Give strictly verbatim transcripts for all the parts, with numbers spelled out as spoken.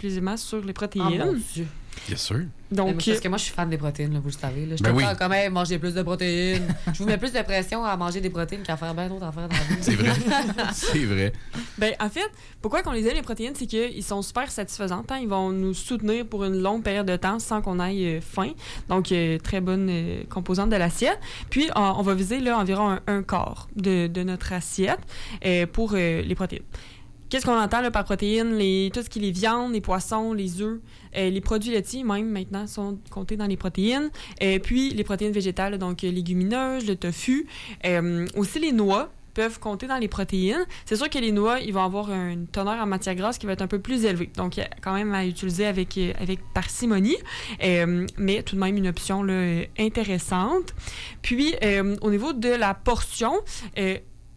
exclusivement sur les protéines. Oh mon Dieu. Bien sûr. Donc, moi, parce que moi, je suis fan des protéines, là, vous le savez. Là. Je ben te oui. quand même manger plus de protéines. Je vous mets plus de pression à manger des protéines qu'à faire bien d'autres affaires dans la vie. C'est vrai. C'est vrai. Ben, en fait, pourquoi qu'on les aime, les protéines, c'est qu'ils sont super satisfaisants. Hein? Ils vont nous soutenir pour une longue période de temps sans qu'on aille euh, faim. Donc, euh, très bonne euh, composante de l'assiette. Puis, on, on va viser là, environ un, un quart de, de notre assiette euh, pour euh, les protéines. Qu'est-ce qu'on entend là, par protéines? Les, tout ce qui est les viandes, les poissons, les œufs, euh, les produits laitiers même maintenant sont comptés dans les protéines. Et puis les protéines végétales, donc légumineuses, le tofu. Euh, aussi les noix peuvent compter dans les protéines. C'est sûr que les noix, ils vont avoir une teneur en matière grasse qui va être un peu plus élevée. Donc, il y a quand même à utiliser avec, avec parcimonie, euh, mais tout de même une option là, intéressante. Puis, euh, au niveau de la portion, euh,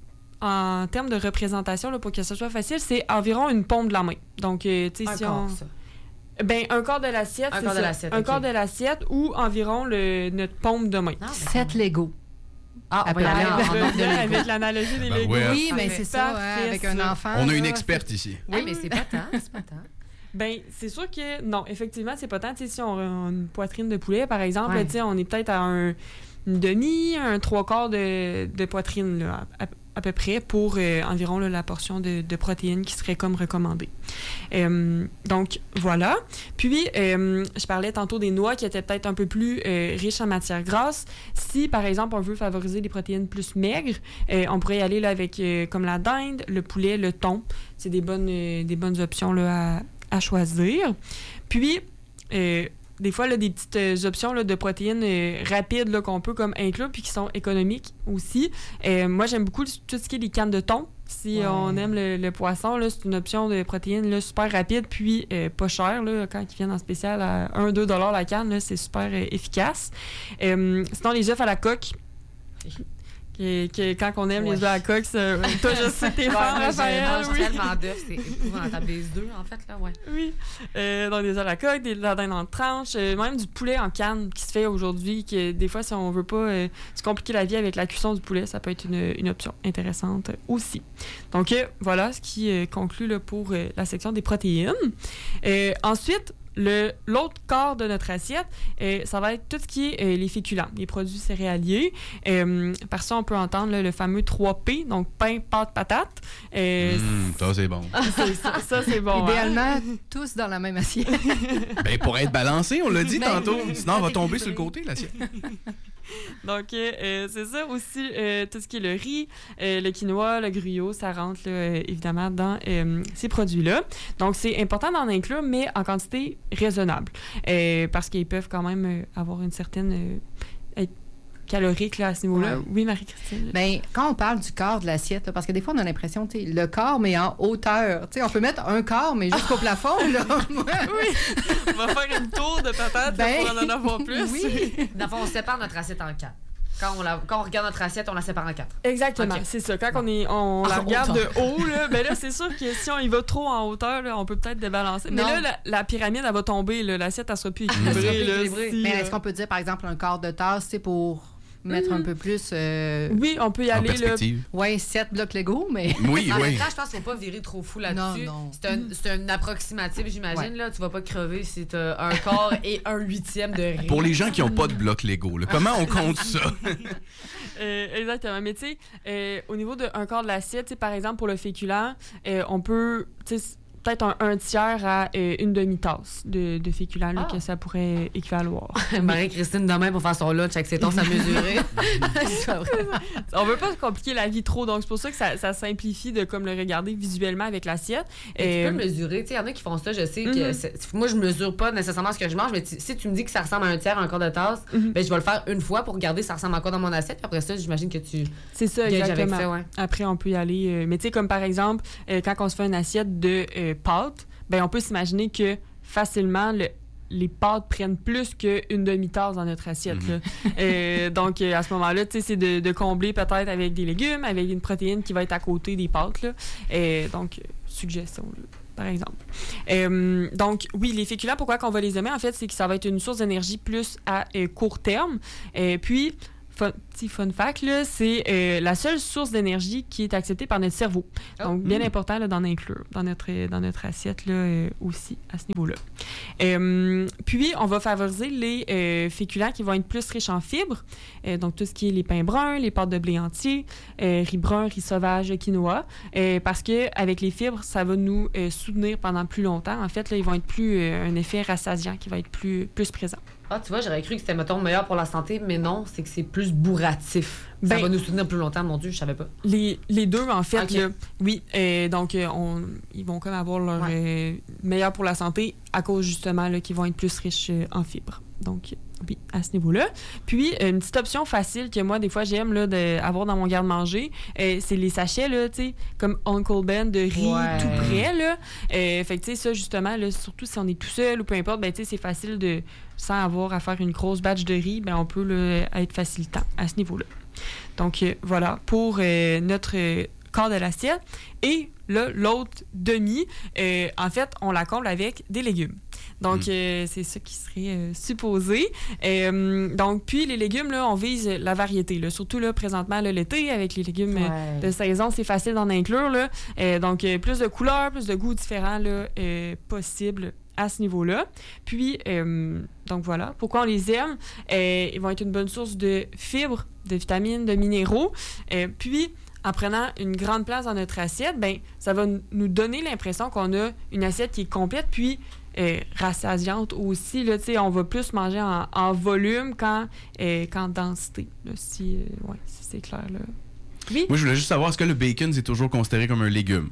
en termes de représentation, là, pour que ce soit facile, c'est environ une paume de la main. Donc, euh, tu sais, si quart, on... ça. Ben, un quart de l'assiette, un c'est quart ça. de l'assiette, un okay. quart de l'assiette ou environ le, notre paume de main. Non, Sept Legos. Ah, on va y aller en, en nombre de Legos. Avec l'analogie des Ben Legos. ouais. Oui, mais Parfait. c'est ça, hein, avec un ça. enfant. On a une là, experte ici. Oui, mais c'est pas tant, c'est pas tant. Ben, c'est sûr que, non, effectivement, c'est pas tant. Tu sais, si on a une poitrine de poulet, par exemple, Ouais. tu sais, on est peut-être à un une demi, un trois quarts de, de poitrine, là, à, à peu près, pour euh, environ là, la portion de, de protéines qui serait comme recommandée. Euh, donc, voilà. Puis, euh, je parlais tantôt des noix qui étaient peut-être un peu plus euh, riches en matière grasse. Si, par exemple, on veut favoriser des protéines plus maigres, euh, on pourrait y aller là, avec euh, comme la dinde, le poulet, le thon. C'est des bonnes, euh, des bonnes options là, à, à choisir. Puis, euh, des fois, là, des petites euh, options là, de protéines euh, rapides là, qu'on peut comme inclure puis qui sont économiques aussi. Euh, moi, j'aime beaucoup tout ce qui est les cannes de thon. Si Ouais. on aime le, le poisson, là, c'est une option de protéines là, super rapide puis euh, pas cher. Là, quand ils viennent en spécial à un à deux dollars la canne, là, c'est super euh, efficace. Euh, sinon, les œufs à la coque. Que, que quand on aime Ouais. les œufs à la coque, ça, toi, je sais tes Ouais, fans, moi, je Raphaël. mange Oui. tellement d'œufs, c'est épouvantable. Des œufs, en fait, là, ouais. Oui. Euh, donc, des œufs à la coque, des lardins en tranches, euh, même du poulet en canne qui se fait aujourd'hui, que des fois, si on veut pas euh, se compliquer la vie avec la cuisson du poulet, ça peut être une, une option intéressante aussi. Donc, euh, voilà ce qui euh, conclut là, pour euh, la section des protéines. Euh, ensuite, le, l'autre quart de notre assiette, euh, ça va être tout ce qui est euh, les féculents, les produits céréaliers. Euh, par ça, on peut entendre là, le fameux trois P, donc pain, pâte, patate. Euh, Mmh, ça, c'est bon. c'est- ça, ça, c'est bon. hein? Idéalement, tous dans la même assiette. Ben, pour être balancé, on l'a dit Ben tantôt. oui. Sinon, on va tomber sur le côté, l'assiette. Donc, euh, c'est ça aussi, euh, tout ce qui est le riz, euh, le quinoa, le gruyot, ça rentre là, euh, évidemment dans euh, ces produits-là. Donc, c'est important d'en inclure, mais en quantité raisonnable, euh, parce qu'ils peuvent quand même euh, avoir une certaine euh, être calorique là, à ce niveau-là. Ouais. Oui, Marie-Christine? Bien, quand on parle du quart de l'assiette, là, parce que des fois, on a l'impression, tu sais, le quart, mais en hauteur. Tu sais, on peut mettre un quart, mais jusqu'au plafond, là. Oui! On va faire une tour de patates là, Ben, pour en avoir plus. oui. Dans le fond, on sépare notre assiette en quatre. Quand on, la, quand on regarde notre assiette, on la sépare en quatre. Exactement, Ok. c'est ça. Quand on, est, on la En regarde hauteur. de haut, là, ben là, c'est sûr que si on y va trop en hauteur, là, on peut peut-être débalancer. Mais Non. là, la, la pyramide, elle va tomber. Là, l'assiette, elle sera plus équilibrée. Elle sera plus là, équilibrée. si, Mais euh, est-ce qu'on peut dire, par exemple, un quart de tasse, c'est pour mettre un peu plus. Euh... Oui, on peut y En aller. Là. perspective. Ouais, sept blocs Lego, mais. Oui, En oui. même temps, je pense qu'il ne faut pas virer trop fou là-dessus. Non, non. C'est un, c'est un approximatif, j'imagine. Ouais. Là. Tu vas pas crever si tu as un quart et un huitième de riz. Pour les gens qui n'ont pas de bloc Lego, là, comment on compte ça? Euh, exactement. Mais tu sais, euh, au niveau d'un quart de l'assiette, tu sais, par exemple, pour le féculent, euh, on peut, tu sais, peut-être un, un tiers à euh, une demi-tasse de, de féculent là, Ah. que ça pourrait équivaloir. Marie-Christine, demain, pour faire son lunch avec ses tons à mesurer. C'est pas vrai. On veut pas se compliquer la vie trop, donc c'est pour ça que ça, ça simplifie de comme le regarder visuellement avec l'assiette. Mais Euh, tu peux le mesurer. Il y en a qui font ça. Je sais que Mhm. c'est- moi, je mesure pas nécessairement ce que je mange, mais tu- si tu me dis que ça ressemble à un tiers, un quart de tasse, Mhm. ben, je vais le faire une fois pour regarder ça ressemble à quoi dans mon assiette. Puis après ça, j'imagine que tu C'est ça, gages avec exactement. ça. Ouais. Après, on peut y aller. euh, mais tu sais, comme par exemple, euh, quand on se fait une assiette de euh, pâtes, ben on peut s'imaginer que facilement, le- les pâtes prennent plus qu'une demi-tasse dans notre assiette. Mhm. là. Euh, donc, euh, à ce moment-là, tu sais, c'est de, de combler peut-être avec des légumes, avec une protéine qui va être à côté des pâtes. Là. Euh, donc, euh, suggestion, là, par exemple. Euh, donc, oui, les féculents, pourquoi qu'on va les aimer, en fait, c'est que ça va être une source d'énergie plus à euh, court terme. Euh, puis, fun, petit fun fact, là, c'est euh, la seule source d'énergie qui est acceptée par notre cerveau. Oh. Donc, bien Mm. important là, d'en inclure dans notre, dans notre assiette là, euh, aussi à ce niveau-là. Euh, puis, on va favoriser les euh, féculents qui vont être plus riches en fibres. Euh, donc, tout ce qui est les pains bruns, les pâtes de blé entier, euh, riz brun, riz sauvage, quinoa. Euh, parce qu'avec les fibres, ça va nous euh, soutenir pendant plus longtemps. En fait, là, ils vont être plus... Euh, un effet rassasiant qui va être plus, plus présent. Ah, tu vois, j'aurais cru que c'était, mettons, meilleur pour la santé, mais non, c'est que c'est plus bourratif. Ça Ben- va nous soutenir plus longtemps, mon Dieu, je savais pas. Les, les deux, en fait, Ok. là, oui. Euh, donc, euh, on, ils vont comme avoir leur Ouais. euh, meilleur pour la santé à cause, justement, là, qu'ils vont être plus riches euh, en fibres. Donc, oui, à ce niveau-là. Puis, euh, une petite option facile que moi, des fois, j'aime là, de, avoir dans mon garde-manger, euh, c'est les sachets, là, tu sais, comme Uncle Ben de riz Ouais. tout prêt, là. Euh, fait que, tu sais, ça, justement, là, surtout si on est tout seul ou peu importe, ben, tu sais, c'est facile de, sans avoir à faire une grosse batch de riz, ben, on peut là, être facilitant à ce niveau-là. Donc, euh, voilà, pour euh, notre euh, quart de l'assiette. Et là, l'autre demi, euh, en fait, on la comble avec des légumes. Donc, Mm. euh, c'est ça qui serait euh, supposé. Euh, donc, puis, les légumes, là, on vise la variété. Là, surtout, là, présentement, là, l'été, avec les légumes euh, de saison, c'est facile d'en inclure. Là. Euh, donc, euh, plus de couleurs, plus de goûts différents là, euh, possibles à ce niveau-là. Puis, euh, donc voilà, pourquoi on les aime? Euh, ils vont être une bonne source de fibres, de vitamines, de minéraux. Euh, puis, en prenant une grande place dans notre assiette, ben ça va n- nous donner l'impression qu'on a une assiette qui est complète, puis euh, rassasiante aussi. Là, on va plus manger en, en volume qu'en, euh, qu'en densité, là, si, euh, ouais, si c'est clair. Là. Oui? Moi, je voulais juste savoir, est-ce que le bacon, c'est toujours considéré comme un légume?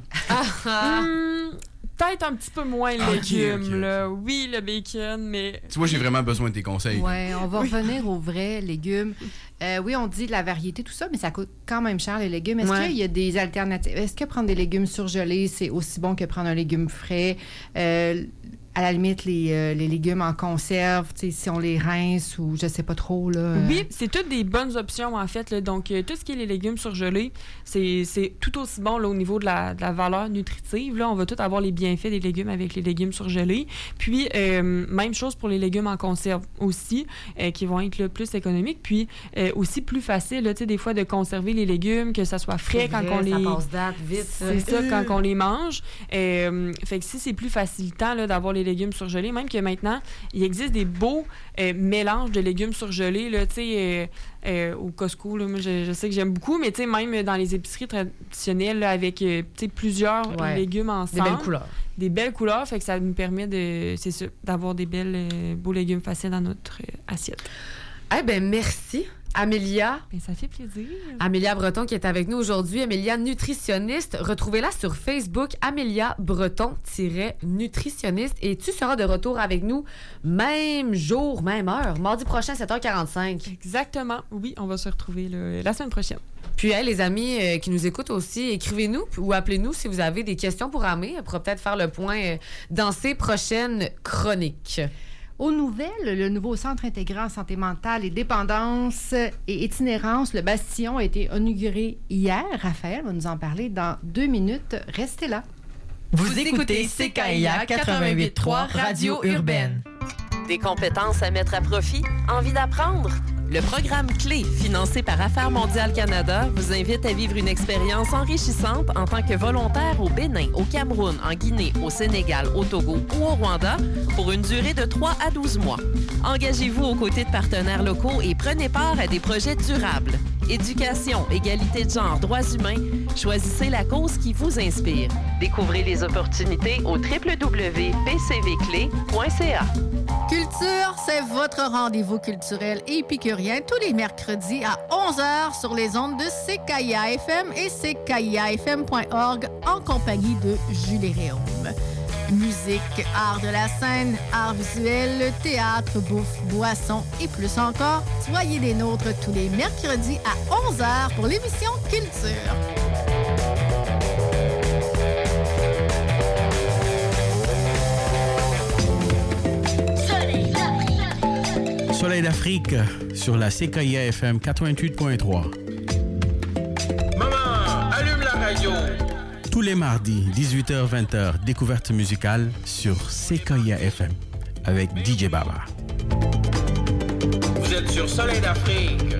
Hum, peut-être un petit peu moins Ah, ok, légumes. ok. Là. Oui, le bacon, mais... Tu vois, j'ai vraiment besoin de tes conseils. Ouais, on va revenir aux vrais légumes. Euh, oui, on dit de la variété, tout ça, mais ça coûte quand même cher, les légumes. Est-ce Ouais. qu'il y a des alternatives? Est-ce que prendre des légumes surgelés, c'est aussi bon que prendre un légume frais? Euh, à la limite, les, euh, les légumes en conserve, tu sais, si on les rince ou je sais pas trop, là. euh, Oui, c'est toutes des bonnes options, en fait. Là. Donc, euh, tout ce qui est les légumes surgelés, c'est, c'est tout aussi bon là, au niveau de la, de la valeur nutritive. Là, on va tout avoir les bienfaits des légumes avec les légumes surgelés. Puis, euh, même chose pour les légumes en conserve aussi, euh, qui vont être là, plus économiques. Puis, euh, aussi plus facile, là, tu sais, des fois, de conserver les légumes, que ça soit frais C'est quand vrai, on les... Ça passe date, vite, ça. C'est ça, quand on les mange. Euh, fait que si c'est plus facilitant là, d'avoir les légumes surgelés, même que maintenant, il existe des beaux euh, mélanges de légumes surgelés, là, tu sais, euh, euh, au Costco, là, moi, je, je sais que j'aime beaucoup, mais tu sais, même dans les épiceries traditionnelles, là, avec, euh, tu sais, plusieurs Ouais. légumes Des ensemble. belles couleurs. Des belles couleurs, fait que ça nous permet de, c'est ça, d'avoir des belles, euh, beaux légumes faciles dans notre euh, assiette. Eh bien, merci, Amélia. Ben, ça fait plaisir. Amélia Breton qui est avec nous aujourd'hui. Amélia, nutritionniste. Retrouvez-la sur Facebook, Amélia Breton-nutritionniste. Et tu seras de retour avec nous même jour, même heure, mardi prochain, sept heures quarante-cinq. Exactement. Oui, on va se retrouver là, la semaine prochaine. Puis, hey, les amis euh, qui nous écoutent aussi, écrivez-nous ou appelez-nous si vous avez des questions pour Amé. Elle pourra peut-être faire le point euh, dans ses prochaines chroniques. Aux nouvelles, le nouveau Centre intégré en santé mentale et dépendance et itinérance, le Bastillon, a été inauguré hier. Raphaël va nous en parler dans deux minutes. Restez là. Vous écoutez C K I A quatre-vingt-huit trois Radio Urbaine. Des compétences à mettre à profit? Envie d'apprendre? Le programme Clé, financé par Affaires mondiales Canada, vous invite à vivre une expérience enrichissante en tant que volontaire au Bénin, au Cameroun, en Guinée, au Sénégal, au Togo ou au Rwanda pour une durée de trois à douze mois. Engagez-vous aux côtés de partenaires locaux et prenez part à des projets durables. Éducation, égalité de genre, droits humains, choisissez la cause qui vous inspire. Découvrez les opportunités au w w w point p c v clé point c a. Culture, c'est votre rendez-vous culturel épicurien tous les mercredis à onze heures sur les ondes de C K I A F M et c k i a f m point org en compagnie de Julie Réaume. Musique, art de la scène, art visuel, théâtre, bouffe, boisson et plus encore. Soyez des nôtres tous les mercredis à onze heures pour l'émission Culture. Soleil d'Afrique sur la C K I A F M quatre-vingt-huit point trois. Maman, allume la radio. Tous les mardis, dix-huit heures vingt heures, découverte musicale sur C K I A F M avec D J Baba. Vous êtes sur Soleil d'Afrique.